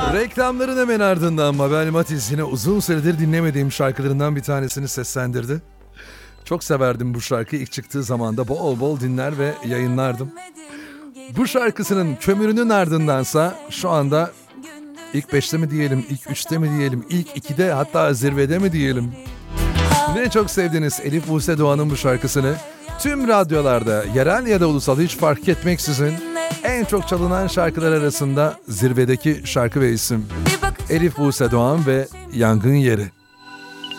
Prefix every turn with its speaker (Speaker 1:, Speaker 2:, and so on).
Speaker 1: Reklamların hemen ardından Mabel Matiz yine uzun süredir dinlemediğim şarkılarından bir tanesini seslendirdi. Çok severdim bu şarkıyı. İlk çıktığı zaman da bol bol dinler ve yayınlardım. Bu şarkısının kömürünün ardındansa şu anda ilk 5'te mi diyelim, ilk 3'te mi diyelim, ilk 2'de hatta zirvede mi diyelim? Ne çok sevdiniz Elif Buse Doğan'ın bu şarkısını. Tüm radyolarda, yerel ya da ulusal hiç fark etmeksizin en çok çalınan şarkılar arasında zirvedeki şarkı ve isim. Elif Buse Doğan ve Yangın Yeri.